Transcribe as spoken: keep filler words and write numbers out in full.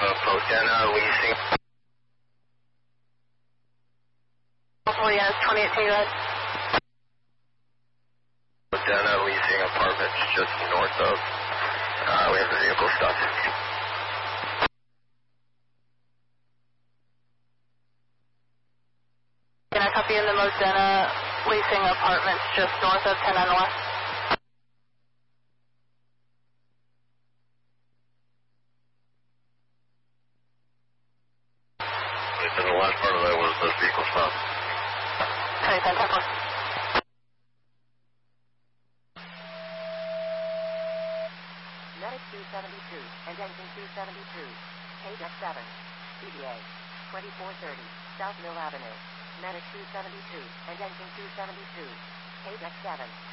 Uh, Modena leasing. Yes, twenty-eight, take that. Modena leasing apartments just north of. Uh, we have the vehicle stopped. Can I copy in the Modena leasing apartments just north of ten and West? And the last part of that was the vehicle stop. Okay, ten, ten, four. Medic two seventy-two and engine two seventy-two. Page X seven. C D A. twenty-four thirty. South Mill Avenue. Medic two seventy-two and engine two seventy-two. Page X seven.